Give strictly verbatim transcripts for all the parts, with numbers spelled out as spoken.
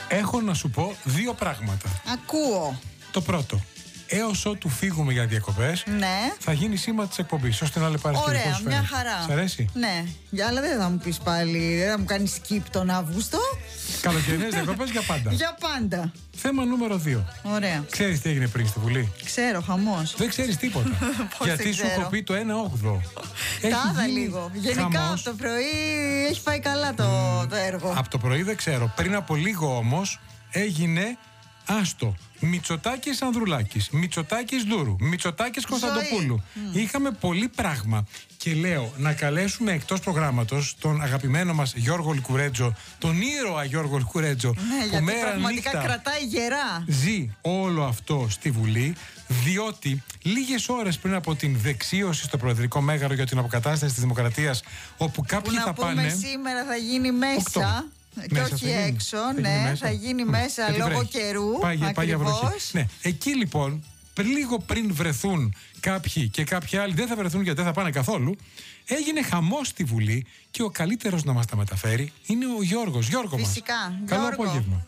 Έχω να σου πω δύο πράγματα. Ακούω. Το πρώτο. Έως ότου φύγουμε για διακοπές, Ναι. θα γίνει σήμα της εκπομπής. Ώστε να λέει Παρασκευή. Ωραία, μια χαρά. Σ' αρέσει? Ναι. Για αλλά δεν θα μου πεις πάλι, δεν θα μου κάνεις skip τον Αύγουστο. Καλοκαιρινές διακοπές για πάντα. Για πάντα. Θέμα νούμερο δύο. Ωραία. Ξέρεις τι έγινε πριν στη Βουλή? Ξέρω, χαμός. Δεν ξέρεις τίποτα. Γιατί δεν σου ξέρω. έχω πει το ένα όγδοο. Τάδα λίγο. Γενικά χαμός. από το πρωί έχει πάει καλά το, το έργο. Από το πρωί δεν ξέρω. Πριν από λίγο όμως έγινε άστο. Μητσοτάκης Ανδρουλάκης, Μητσοτάκης Δούρου, Μητσοτάκης Κωνσταντοπούλου. Mm. Είχαμε πολύ πράγμα. Και λέω να καλέσουμε εκτός προγράμματος τον αγαπημένο μας Γιώργο Λικουρέτζο, τον ήρωα Γιώργο Λικουρέτζο, ναι, που γιατί μέρα πραγματικά νύχτα κρατάει γερά. ζει όλο αυτό στη Βουλή, διότι λίγες ώρες πριν από την δεξίωση στο Προεδρικό Μέγαρο για την αποκατάσταση της Δημοκρατίας, όπου κάποιοι που θα να πούμε πάνε. σήμερα θα γίνει μέσα. οκτώ. Και Μέσα όχι θα έξω, γίνει. ναι, Θα γίνει μέσα, θα γίνει μέσα Γιατί λόγω βρέχει. καιρού. Πάει, πάει για βροχή. Ακριβώς. Ναι, εκεί λοιπόν, λίγο πριν βρεθούν κάποιοι και κάποιοι άλλοι δεν θα βρεθούν γιατί δεν θα πάνε καθόλου, έγινε χαμός στη Βουλή και ο καλύτερος να μας τα μεταφέρει είναι ο Γιώργος. Γιώργο μας. Φυσικά. Καλό Γιώργο. απόγευμα.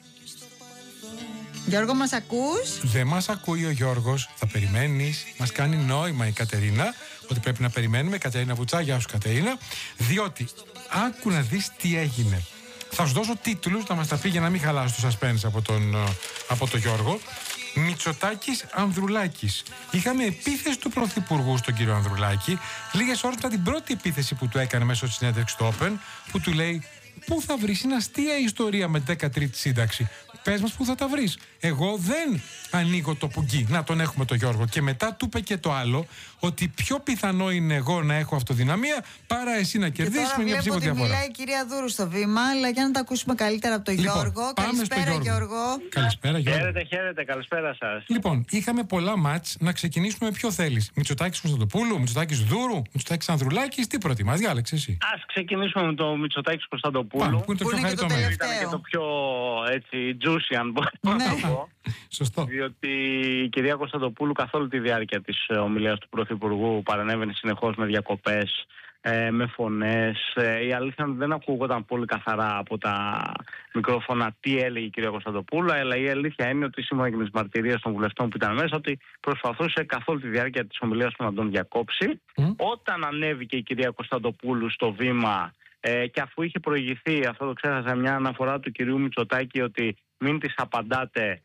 Γιώργο, μας ακούς? Δεν μας ακούει ο Γιώργος, θα περιμένεις, μας κάνει νόημα η Κατερίνα ότι πρέπει να περιμένουμε. Κατερίνα Βουτσά, γεια σου Κατερίνα, διότι άκου να δεις τι έγινε. Θα σου δώσω τίτλους να μας τα πει για να μην χαλάσει το suspense από τον, από τον Γιώργο. Μητσοτάκης Ανδρουλάκης. Είχαμε επίθεση του Πρωθυπουργού στον κύριο Ανδρουλάκη λίγες ώρες μετά την πρώτη επίθεση που του έκανε μέσω της συνέντευξης του Open, που του λέει: πού θα βρεις, είναι αστεία ιστορία με δέκατη σύνταξη. Πες μας πού θα τα βρεις. Εγώ δεν ανοίγω το πουγγί. Να τον έχουμε το Γιώργο. Και μετά του είπε και το άλλο, ότι πιο πιθανό είναι εγώ να έχω αυτοδυναμία παρά εσύ να κερδίσεις με μια ψηφοδιαφορά. Τώρα μιλάει η κυρία Δούρου στο βήμα, αλλά για να τα ακούσουμε καλύτερα από τον Λοιπόν, Γιώργο. Καλησπέρα, Γιώργο. Γιώργο. Καλησπέρα, Γιώργο. Χαίρετε, χαίρετε, καλησπέρα σας. Λοιπόν, είχαμε πολλά μάτς. Να ξεκινήσουμε με ποιο θέλεις. Μητσοτάκης Κωνσταντοπούλου, Μητσοτάκης Δούρου, Μητσοτάκης Ανδρουλάκης, τι προτιμάς, διάλεξε εσύ. Ας ξεκινήσουμε με το Μητσοτάκης Κωνσταντοπούλου. Πάμε, που είναι το Που πιο είναι και το χαριτωμένο. τελευταίο. Ήταν και το πιο έτσι juicy, αν μπορώ Ναι. να το πω. Σωστό. Διότι η κυρία Κωνσταντοπούλου καθ' όλη τη διάρκεια της ε, ομιλίας του Πρωθυπουργού παρανέβαινε συνεχώς με διακοπές, ε, με φωνές. Ε, η αλήθεια είναι ότι δεν ακούγονταν πολύ καθαρά από τα μικρόφωνα τι έλεγε η κυρία Κωνσταντοπούλου, αλλά η αλήθεια είναι ότι σύμφωνα με τις μαρτυρίες των βουλευτών που ήταν μέσα, ότι προσπαθούσε καθ' όλη τη διάρκεια της ομιλίας του να τον διακόψει. Mm. Όταν ανέβηκε η κυρία Κωνσταντοπούλου στο βήμα, ε, και αφού είχε προηγηθεί, αυτό το ξέχασα, μια αναφορά του κυρίου Μητσοτάκη ότι μην τις απαντάτε,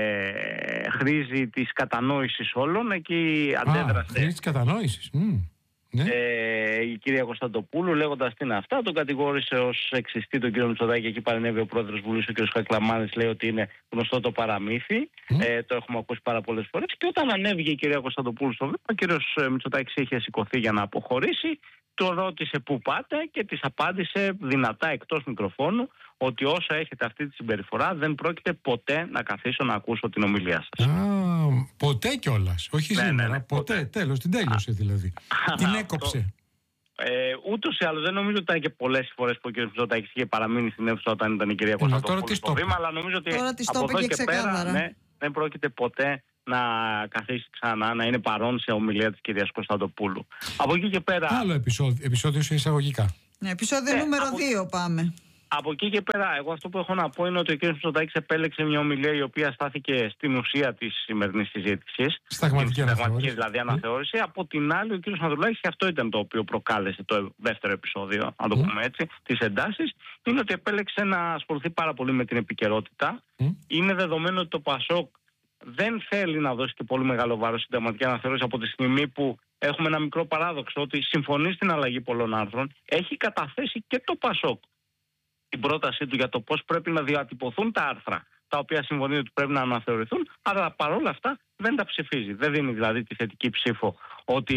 Ε, χρήζει της κατανόησης όλων, εκεί αντέδρασε. Α, χρήζει της κατανόησης. Mm. Ναι. Ε, η κυρία Κωνσταντοπούλου, λέγοντας τι είναι αυτά, τον κατηγόρησε ως εξιστή τον κύριο Μητσοτάκη. Εκεί παρενέβη ο πρόεδρος Βουλής, ο κύριος Κακλαμάνης, λέει ότι είναι γνωστό το παραμύθι. Mm. Ε, το έχουμε ακούσει πάρα πολλές φορές. Και όταν ανέβηκε η κυρία Κωνσταντοπούλου στο βήμα, ο κύριος Μητσοτάκης είχε σηκωθεί για να αποχωρήσει. Το ρώτησε πού πάτε και της απάντησε δυνατά εκτός μικροφώνου ότι όσο έχετε αυτή τη συμπεριφορά δεν πρόκειται ποτέ να καθίσω να ακούσω την ομιλία σας. Α, ποτέ κιόλας. Όχι Ναι, σήμερα. ναι, ναι, ποτέ. ποτέ. Τέλος, την τέλειωσε δηλαδή. Την έκοψε. Ε, ούτως ή άλλως δεν νομίζω ότι ήταν και πολλές οι φορές που ο κ. Μητσοτάκης είχε παραμείνει στην αίθουσα όταν ήταν η κυρία Κωνσταντοπούλου στο βήμα, αλλά νομίζω ότι τώρα της από το εδώ είπε και και πέρα ξεκάθαρα. ναι, δεν πρόκειται ποτέ να καθίσει ξανά, να είναι παρόν σε ομιλία της κυρίας Κωνσταντοπούλου. Από εκεί και πέρα... Άλλο επεισόδιο, επεισόδιο σε εισαγωγικά. Ναι, επεισόδιο Ναι, νούμερο από- δύο πάμε. Από εκεί και πέρα, εγώ αυτό που έχω να πω είναι ότι ο κ. Μητσοτάκης επέλεξε μια ομιλία η οποία στάθηκε στην ουσία της σημερινής συζήτησης. Συνταγματική Στην αναθεώρηση. συνταγματική δηλαδή αναθεώρηση. Από την άλλη, ο κ. Ανδρουλάκης, και αυτό ήταν το οποίο προκάλεσε το δεύτερο επεισόδιο, να το Mm. πούμε έτσι, τις εντάσεις, είναι ότι επέλεξε να ασχοληθεί πάρα πολύ με την επικαιρότητα. Mm. Είναι δεδομένο ότι το ΠΑΣΟΚ δεν θέλει να δώσει και πολύ μεγάλο βάρος στην συνταγματική αναθεώρηση από τη στιγμή που έχουμε ένα μικρό παράδοξο ότι συμφωνεί στην αλλαγή πολλών άρθρων. Έχει καταθέσει και το ΠΑΣΟΚ την πρότασή του για το πώς πρέπει να διατυπωθούν τα άρθρα τα οποία συμφωνεί ότι πρέπει να αναθεωρηθούν, αλλά παρόλα αυτά δεν τα ψηφίζει. Δεν δίνει δηλαδή τη θετική ψήφο ότι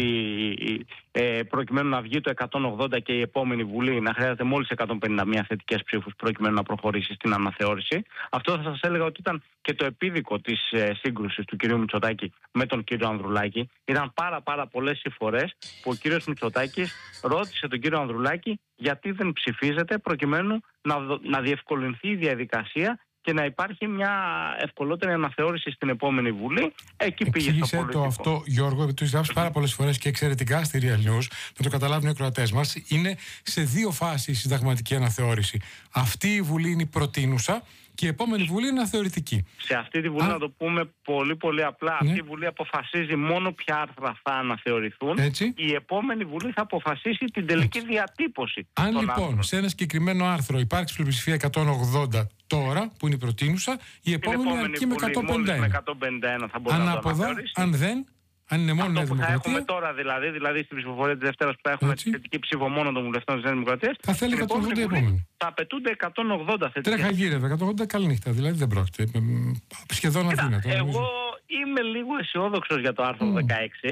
ε, προκειμένου να βγει το εκατόν ογδόντα και η επόμενη Βουλή να χρειάζεται μόλις εκατόν πενήντα μία θετικές ψήφους προκειμένου να προχωρήσει στην αναθεώρηση. Αυτό θα σας έλεγα ότι ήταν και το επίδικο της ε, σύγκρουσης του κυρίου Μητσοτάκη με τον κύριο Ανδρουλάκη. Ήταν πάρα πάρα πολλές οι φορές που ο κύριος Μητσοτάκης ρώτησε τον κύριο Ανδρουλάκη γιατί δεν ψηφίζεται προκειμένου να, να διευκολυνθεί η διαδικασία και να υπάρχει μια ευκολότερη αναθεώρηση στην επόμενη Βουλή. Εκεί πήγε στο Εξήγησε πολιτικό. το αυτό, Γιώργο, επειδή το έχει γράψει πάρα πολλές φορές και εξαιρετικά στη Real News, να το καταλάβουν οι ακροατές μας. Είναι σε δύο φάσεις η συνταγματική αναθεώρηση. Αυτή η Βουλή είναι η προτείνουσα Και η επόμενη Βουλή είναι αθεωρητική. Σε αυτή τη Βουλή, Α. να το πούμε πολύ πολύ απλά, Ναι. αυτή η Βουλή αποφασίζει μόνο ποια άρθρα θα αναθεωρηθούν. Έτσι. Η επόμενη Βουλή θα αποφασίσει την τελική Έτσι. διατύπωση. Αν των λοιπόν άρθρων. σε ένα συγκεκριμένο άρθρο υπάρξει πλειοψηφία εκατόν ογδόντα τώρα, που είναι η προτείνουσα, η Την επόμενη αρκεί με Βουλή, εκατόν μόλις πενήντα ένα. με εκατόν πενήντα ένα θα μπορεί να το Ανάποδα, αναθεωρήσει. αν δεν, αν είναι μόνο Νέα Αυτό που θα έχουμε Δημοκρατία, τώρα δηλαδή, δηλαδή στην ψηφοφορία της Δευτέρας που θα έχουμε Έτσι. τη θετική ψήφο μόνο των βουλευτών της Νέας Δημοκρατίας, θα θέλει στην εκατόν ογδόντα η επόμενη επόμενη. Βουλή θα απαιτούνται εκατόν ογδόντα θετικές. Τρέχα γύρευε, εκατόν ογδόντα καληνύχτα, δηλαδή δεν πρόκειται. Ε, μ, Σχεδόν Κοίτα, αδύνατο. εγώ νομίζω. είμαι λίγο αισιόδοξος για το άρθρο Μμ. δεκαέξι.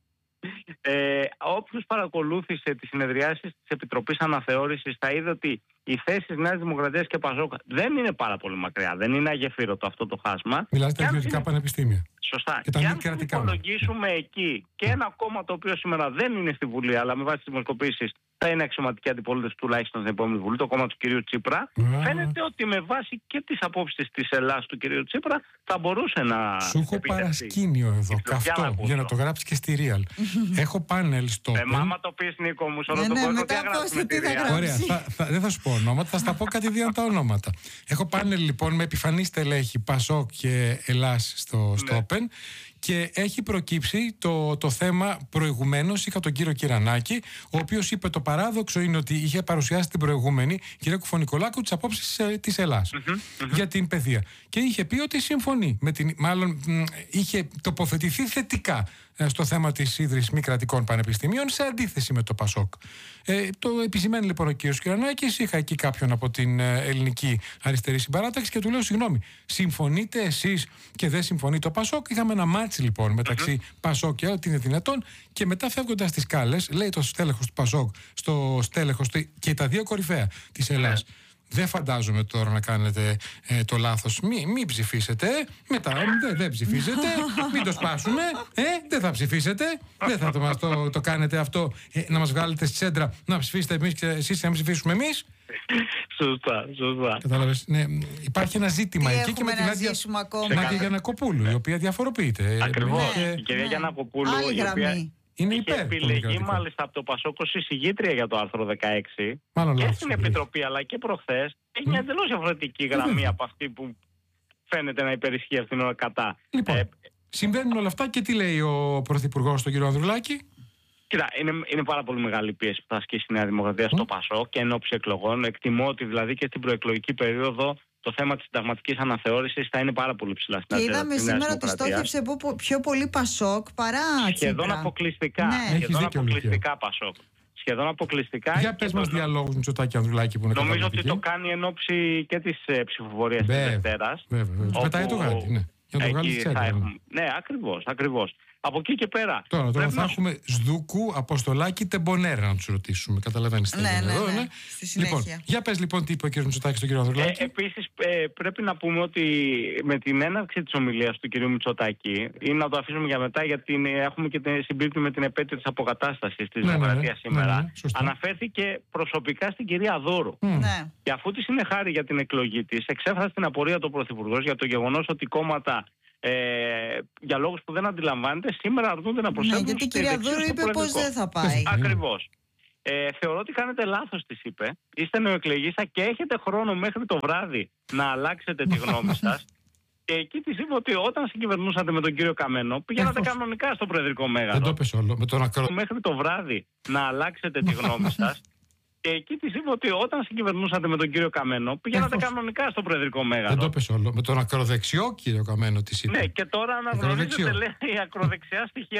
Ε, όποιος παρακολούθησε τις συνεδριάσεις της Επιτροπής Αναθεώρησης θα είδε ότι οι θέσεις Νέας Δημοκρατίας και Πασόκ δεν είναι πάρα πολύ μακριά. Δεν είναι αγεφύρωτο αυτό το χάσμα. Μιλάς Και τα αν ιδιωτικά είναι- πανεπιστήμια. Σωστά. Και τα Και μη αν κρατικά μου. υπολογίσουμε εκεί και ένα κόμμα το οποίο σήμερα δεν είναι στη Βουλή, αλλά με βάση τις δημοσκοπήσεις θα είναι αξιωματική αντιπολίτευση τουλάχιστον στην επόμενη Βουλή, το κόμμα του κυρίου Τσίπρα, Α. φαίνεται ότι με βάση και τις απόψεις της Ελλάδας του κυρίου Τσίπρα θα μπορούσε να. Σου έχω επιτευχθεί. παρασκήνιο εδώ, Για να καυτό, ακούσω. για να το γράψει και στη Real. Έχω πάνελ στο Ε, Open. μάμα το πεις Νίκο μου, σε όλο Ναι, τον ναι, κόσμο μετά τι πώς γράψουμε τι τη θα Real. γράψουμε. Ωραία, θα, θα, δεν θα σου πω ονόματα, θα στα πω κατηδίαν τα ονόματα. Έχω πάνελ λοιπόν με επιφανή στελέχη Πασόκ και Ελλάς στο, στο Ναι. Open και έχει προκύψει το, το θέμα προηγουμένως. Είχα τον κύριο Κυρανάκη, ο οποίος είπε το παράδοξο είναι ότι είχε παρουσιάσει την προηγούμενη κυρία Κουφωνικολάκου τις απόψεις ε, της Ελλάς για την παιδεία. Και είχε πει ότι συμφωνεί με την. Μάλλον μ, είχε τοποθετηθεί θετικά ε, στο θέμα της ίδρυσης μη κρατικών πανεπιστημίων σε αντίθεση με το Πασόκ. Ε, το επισημαίνει λοιπόν ο κύριος Κυρανάκης. Είχα εκεί κάποιον από την ε, ελληνική αριστερή συμπαράταξη και του λέω: συγγνώμη, συμφωνείτε εσείς και δεν συμφωνεί το Πασόκ? Είχαμε ένα μάτσι λοιπόν μεταξύ Πασόκ και ό,τι είναι δυνατόν. Και μετά φεύγοντας τις σκάλες, λέει το στέλεχος του Πασόκ στο στέλεχος του και τα δύο κορυφαία της Ελλάς. Δεν φαντάζομαι τώρα να κάνετε ε, το λάθος. Μην μη ψηφίσετε. ε. Μετά δεν δε ψηφίσετε. Μην το σπάσουμε. Ε, δεν θα ψηφίσετε. Δεν θα το, μας το, το κάνετε αυτό. Ε, να μας βγάλετε στη τσέντρα να ψηφίσετε εμείς και εσείς να ψηφίσουμε εμείς. Σωστά, σωστά. Κατάλαβες. Ναι, υπάρχει ένα ζήτημα Τι εκεί και με έχουμε την να Νάντια ζήσουμε ακόμα. Νάντια Γιαννακοπούλου, η οποία διαφοροποιείται. Ε, Ακριβώς. και Η κυρία Γιαννακοπούλου, Άλλη η οποία γραμμή. είναι είχε υπέρ των επιλεγεί δημοκρατικών. μάλιστα από το Πασόκ ως εισηγήτρια για το άρθρο δεκαέξι Μάλλον και λάθος στην επιλογή. Επιτροπή αλλά και προχθές έχει μια εντελώς διαφορετική γραμμή βέβαια. από αυτή που φαίνεται να υπερισχύει αυτήν την ώρα κατά. Λοιπόν, Ε, συμβαίνουν όλα αυτά και τι λέει ο Πρωθυπουργός τον κύριο Ανδρουλάκη? Κοίτα, είναι, είναι πάρα πολύ μεγάλη πίεση που θα ασκήσει η Νέα Δημοκρατία στο Πασόκ και εν ώψη εκλογών. Εκτιμώ ότι δηλαδή και στην προεκλογική περίοδο το θέμα της συνταγματικής αναθεώρησης θα είναι πάρα πολύ ψηλά στην Και ατζέντα είδαμε της Νέας σήμερα ότι Δημοκρατίας. στόχευσε πο- πιο πολύ Πασόκ παρά Σχεδόν Τσίπρα. αποκλειστικά. Ναι. Έχεις Σχεδόν δίκιο, αποκλειστικά Πασόκ. Σχεδόν αποκλειστικά. Για και πες το- μας διαλόγους Μητσοτάκη Ανδρουλάκη που είναι Νομίζω ότι καταπληκτικοί. το κάνει εν ώψη και της ε, ψηφοφορίας της Βέβαια, Δευτέρας. βέβαια, βέβαια. όπου Πετάει το γάτι, ναι. Για να το βγάλει εκεί στη θα τσέντρα. έχουμε- Ναι, ακριβώς, ακριβώς. Από εκεί και πέρα. Τώρα, τώρα πρέπει θα να- έχουμε Σδούκου, Αποστολάκη, Τεμπονέρα να τους ρωτήσουμε. Καταλαβαίνεις τι Ναι, έγινε ναι, εδώ, ναι. Στη συνέχεια. Λοιπόν, για πες λοιπόν τι είπε ο κ. Μητσοτάκης στον κύριο Ε, Ανδρουλάκη. επίσης ε, πρέπει να πούμε ότι με την έναρξη της ομιλίας του κυρίου Μητσοτάκη, ή να το αφήσουμε για μετά γιατί είναι- έχουμε και την συμπίπτει με την επέτειο της αποκατάστασης της Ναι, ναι, ναι. Δημοκρατίας Ναι, σήμερα, ναι, ναι, σωστά. αναφέρθηκε προσωπικά στην κυρία Δώρου. Μμ. Ναι. Και αφού τη είναι χάρη για την εκλογή της, εξέφρασε την απορία του Πρωθυπουργός για το γεγονός ότι κόμματα ε, για λόγους που δεν αντιλαμβάνεται σήμερα αρνούνται να Ναι, προσέχουν γιατί η κυρία Δούρου είπε πως δεν θα πάει. Ακριβώς. Ακριβώς. Ε, θεωρώ ότι κάνετε λάθος, της είπε. Είστε νεοεκλεγήσα και έχετε χρόνο μέχρι το βράδυ να αλλάξετε τη γνώμη σας. Και εκεί της είπε ότι όταν συγκυβερνούσατε με τον κύριο Καμένο, πηγαίνατε Εχώς. κανονικά στο Προεδρικό Δεν το Μέγαρο. έπες όλο. Με τον ακρο... Μέχρι το βράδυ να αλλάξετε τη γνώμη σας. Και εκεί της είπε ότι όταν συγκυβερνούσατε με τον κύριο Καμένο, πηγαίνατε Εχώς. κανονικά στο Προεδρικό Δεν το Μέγαρο. έπες όλο. Με τον ακροδεξιό κύριο Καμένο της είπε. Ναι, και τώρα αναγνωρίζετε, Ακροδεξιό. λέει, ακροδεξιά στοιχεία